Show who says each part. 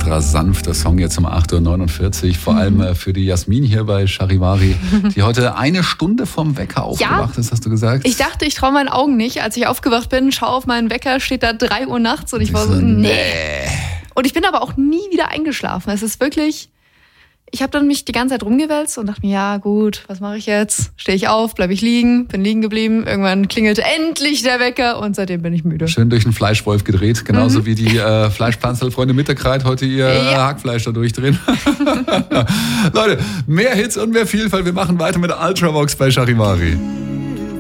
Speaker 1: ultra sanfter Song jetzt um 8.49 Uhr. Vor allem für die Jasmin hier bei Charivari, die heute 1 Stunde vom Wecker aufgewacht ist, hast du gesagt?
Speaker 2: Ich dachte, ich traue meinen Augen nicht. Als ich aufgewacht bin, schaue auf meinen Wecker, steht da 3 Uhr nachts und ich war so, nee. Und ich bin aber auch nie wieder eingeschlafen. Es ist wirklich... Ich habe dann mich die ganze Zeit rumgewälzt und dachte mir, ja gut, was mache ich jetzt? Stehe ich auf, bleibe ich liegen, bin liegen geblieben. Irgendwann klingelte endlich der Wecker und seitdem bin ich müde.
Speaker 1: Schön durch den Fleischwolf gedreht, genauso wie die Fleischpanzerfreunde Mitterkreit heute ihr Hackfleisch da durchdrehen. Leute, mehr Hits und mehr Vielfalt. Wir machen weiter mit Ultravox bei Charivari.